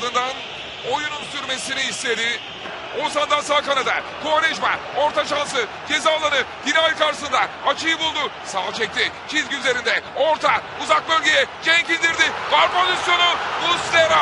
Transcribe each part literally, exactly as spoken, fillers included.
Ardından oyunun sürmesini istedi. Oğuzhan'dan sağ kanada. Quaresma orta şansı. Ceza alanı. Dinay karşısında. Açıyı buldu. Sağ çekti. Çizgi üzerinde. Orta. Uzak bölgeye. Cenk indirdi. Gol pozisyonu. Muslera.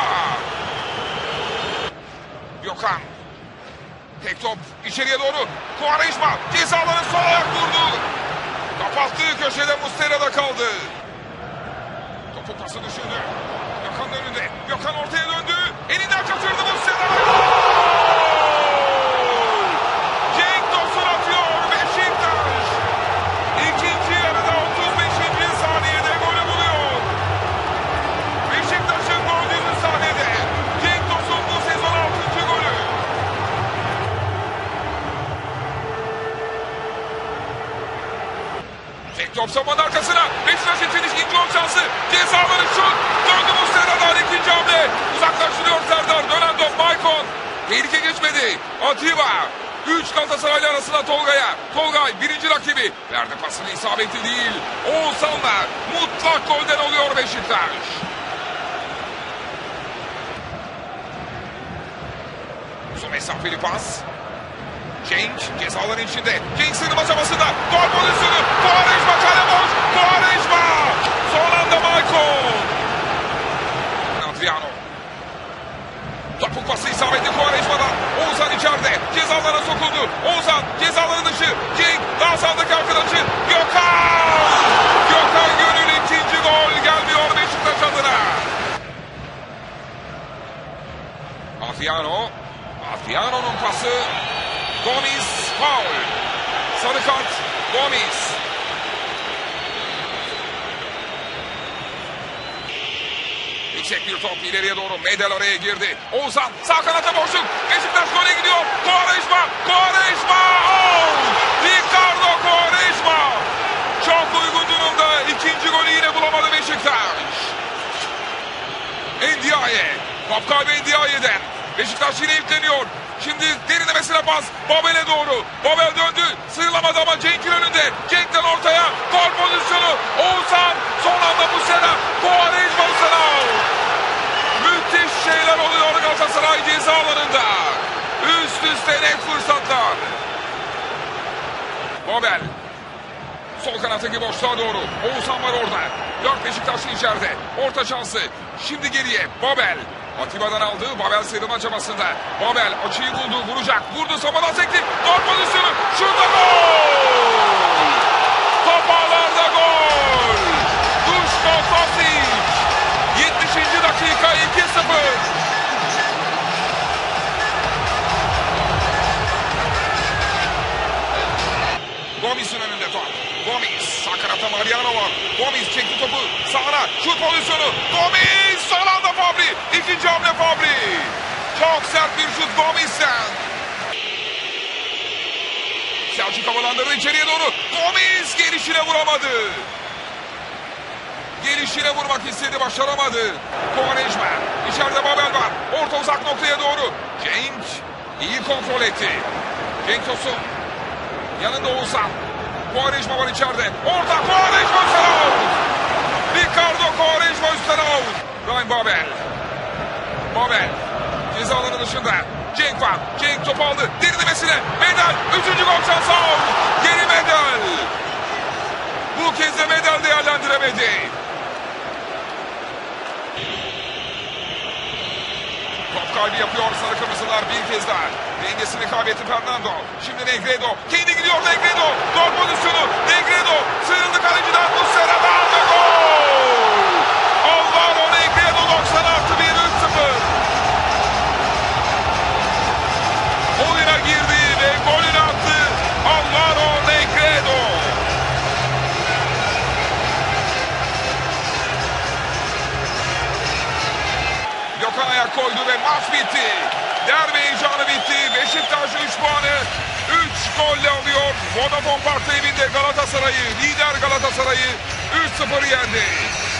Gökhan. Tek top içeriye doğru. Quaresma ceza alanı sol ayak vurdu. Kapattığı köşede Muslera'da kaldı. Topu pası düşürdü. Gökhan'ın önünde. Gökhan ortaya döndü. Elinden kaçırdı Muslera. Cenk Tosun atıyor. Beşiktaş. İkinci yarıda otuz beşinci saniyede golü buluyor. Beşiktaş'ın gol yüzü sahnede. Cenk Tosun bu sezon altıncı golü. Tek top savunmanın arkasına. Beşiktaş için ikinci gol şansı. Cezaları şut. Döndü Muslera'dan ikinci hamle. Uzaklaştırıyor Serdar. Dönen top Maicon. Tehlike geçmedi. Atiba. Üç Galatasaraylı arasında Tolga'ya. Tolgay birinci rakibi. Verdi pasını isabetli değil. Oğuzhan'la mutlak golden oluyor Beşiktaş. Uzun mesafeli pas. Cenk cezaların içinde. Cenk sığınma çabasında. Gol pozisyonu. Quaresma kale boş. Quaresma. Son anda Maicon. Adriano. Topuk pası isabetli Quaresma'dan. Oğuzhan içeride. Cezalara sokuldu. Oğuzhan cezaları dışı. Cenk daha sağdaki arkadaşı. Gökhan. Gökhan Gönül ikinci gol gelmiyor Beşiktaş adına. Adriano. Adriano'nun pası. Gomis faul. Sarı kart Gomis. Yüksek bir top ileriye doğru. Medel oraya girdi. Oğuzhan sağ kanata boşluk. Beşiktaş gole gidiyor. Quaresma. Quaresma. Oh! Ricardo Quaresma. Çok uygun durumda. İkinci golü yine bulamadı Beşiktaş. Ndiaye. Top kaybı Ndiaye'den. Beşiktaş yine yükleniyor. Şimdi derinlemesine pas. Babel'e doğru. Babel döndü. Sıyrılamadı ama Cenk'in önünde. Cenk'ten ortaya. Gol pozisyonu. Oğuzhan. Son anda Muslera. Quaresma Muslera. Müthiş şeyler oluyor Galatasaray ceza alanında. Üst üste net fırsatlar. Babel. Sol kanattaki boşluğa doğru. Oğuzhan var orada. Dört Beşiktaşlı içeride. Orta şansı. Şimdi geriye. Babel. Atiba'dan aldı. Babel sıyrılma çabasında. Babel açıyı buldu. Vuracak. Vurdu. Samadan sekti. Gol pozisyonu. Şurada gol. Top ağlarda gol. Duško Tosić. yetmişinci dakika iki sıfır. Gomis'in önünde top. Gomis. Sağ kanatta Mariano var. Gomis çekti topu. Sağına. Şut pozisyonu. Gomis. Son anda Fabri. İkinci hamle Fabri. Çok sert bir şut Gomis'ten. Selçuk havalandırdı içeriye doğru. Gomis gelişine vuramadı. Gelişine vurmak istedi. Başaramadı. Quaresma. İçeride Babel var. Orta uzak noktaya doğru. Cenk iyi kontrol etti. Cenk Tosun. Yanında Oğuzhan. Quaresma var içeride. Orta Quaresma üstten out. Ricardo Quaresma üstten out. Ryan Babel. Babel. Ceza alanı dışında. Cenk var. Cenk topu aldı. Derinlemesine. Medel. Üçüncü gol şansı out. Geri Medel. Bu kez de Medel değerlendiremedi. Top kaybı yapıyor sarı kırmızılar bir kez daha. Dengesini kaybetti Fernando. Şimdi Negredo. Kendi gidiyor Negredo. Gol pozisyonu. Negredo. Sıyrıldı kaleciden. Muslera'dan ve gol. Alvaro Negredo doksan artı bir üç sıfır. Oyuna girdi ve golünü attı. Alvaro Negredo. Gökhan ayak koydu ve maç bitti. Derbi heyecanı bitti. Beşiktaş üç puanı üç golle alıyor. Vodafone Park evinde Galatasaray'ı, lider Galatasaray'ı üç sıfır yendi.